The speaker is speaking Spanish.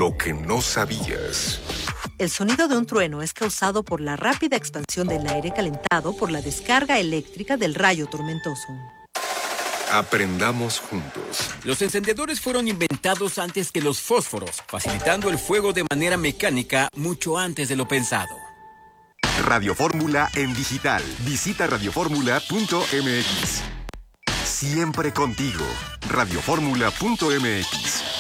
Lo que no sabías. El sonido de un trueno es causado por la rápida expansión del aire calentado por la descarga eléctrica del rayo tormentoso. Aprendamos juntos. Los encendedores fueron inventados antes que los fósforos, facilitando el fuego de manera mecánica mucho antes de lo pensado. Radio Fórmula en digital. Visita radioformula.mx. Siempre contigo. Radioformula.mx.